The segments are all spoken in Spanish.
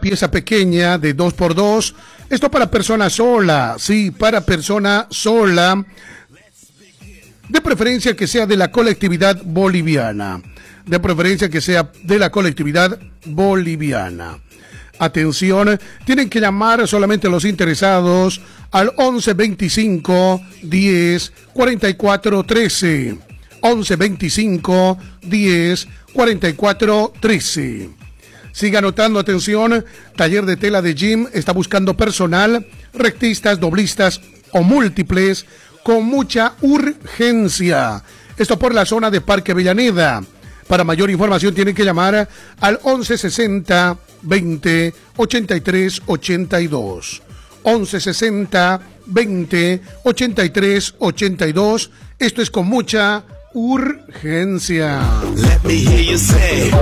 pieza pequeña de 2x2. Esto para persona sola, sí, para persona sola. De preferencia que sea de la colectividad boliviana. De preferencia que sea de la colectividad boliviana. Atención, tienen que llamar solamente los interesados al 11 25 10 44 13. 11 25 10 44 13. Siga anotando, atención, taller de tela de Jim está buscando personal, rectistas, doblistas o múltiples con mucha urgencia. Esto por la zona de Parque Avellaneda. Para mayor información tienen que llamar al 11 60 20 83 82. 11 60 20 83 82. Esto es con mucha urgencia. Let me hear you say.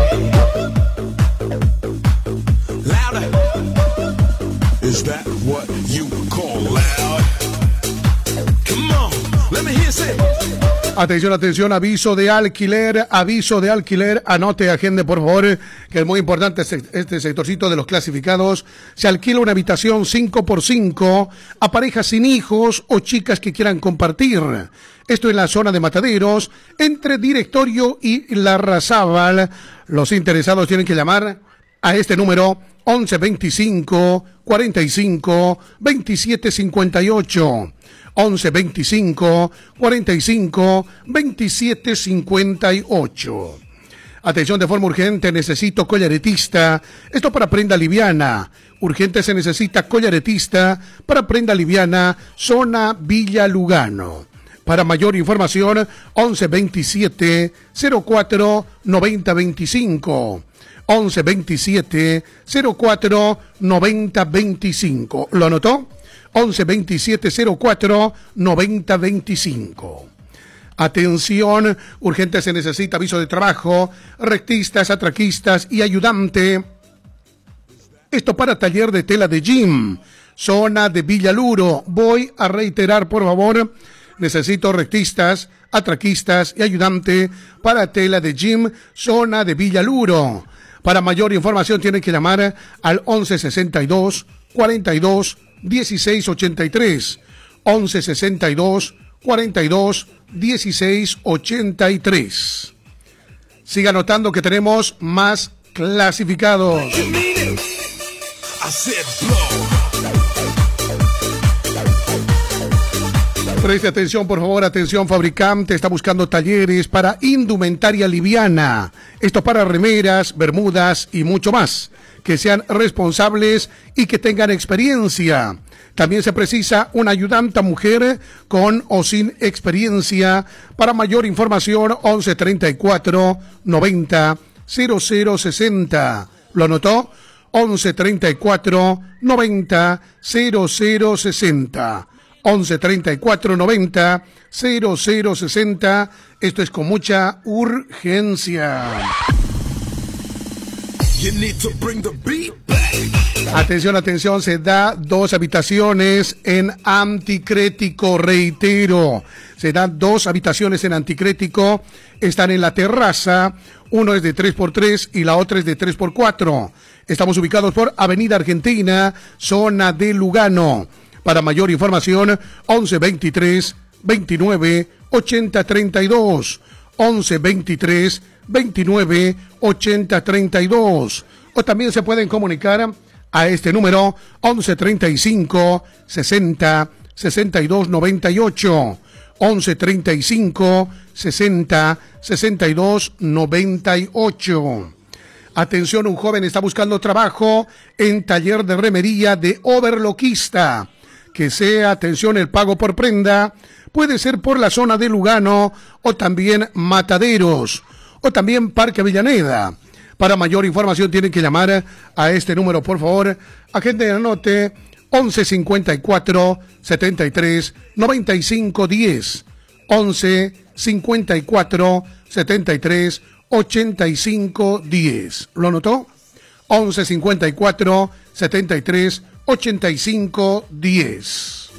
Louder. Is that what you call loud? Come on, let me hear you say. Atención, atención, aviso de alquiler, anote, agende por favor, que es muy importante este sectorcito de los clasificados. Se alquila una habitación 5x5 a parejas sin hijos o chicas que quieran compartir. Esto en la zona de Mataderos, entre Directorio y Larrazábal. Los interesados tienen que llamar a este número 11 25 45 27 58. 11 25 45 27 58. Atención, de forma urgente, necesito collaretista. Esto para prenda liviana. Urgente se necesita collaretista para prenda liviana, zona Villa Lugano. Para mayor información, 11 27 04 90 25. 11 27 04 90 25. ¿Lo anotó? 11 27 04 90 25. Atención, urgente se necesita aviso de trabajo, rectistas, atraquistas y ayudante. Esto para taller de tela de Jim, zona de Villaluro. Voy a reiterar, por favor, necesito rectistas, atraquistas y ayudante para tela de Jim, zona de Villaluro. Para mayor información tienen que llamar al 11 62 42 16 83. 11 62 42 16 83. Siga notando que tenemos más clasificados. Preste atención, por favor, atención, fabricante está buscando talleres para indumentaria liviana. Esto para remeras, bermudas y mucho más. Que sean responsables y que tengan experiencia. También se precisa una ayudanta mujer con o sin experiencia. Para mayor información, 11 34 90 00 60. ¿Lo anotó? 11 34 90 00 60. 11 34 90 00 60. Esto es con mucha urgencia. Atención, atención, se da 2 habitaciones en Anticrético, reitero, se dan 2 habitaciones en Anticrético, están en la terraza, uno es de 3x3 y la otra es de 3x4. Estamos ubicados por Avenida Argentina, zona de Lugano. Para mayor información, 11 23 29 80 32. 11 23 29 80 32. O también se pueden comunicar a este número 11 35 60 62 98. 11 35 60 62 98. Atención, un joven está buscando trabajo en taller de remería de overloquista. Que sea, atención, el pago por prenda. Puede ser por la zona de Lugano o también Mataderos o también Parque Avellaneda. Para mayor información tienen que llamar a este número, por favor. Agente, anote 11 54 73 95 10. 11 54 73 85 10. ¿Lo anotó? 11 54 73 85 10.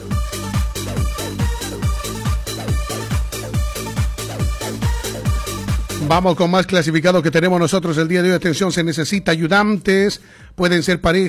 Vamos con más clasificados que tenemos nosotros el día de hoy. Atención, se necesita ayudantes, pueden ser parejas.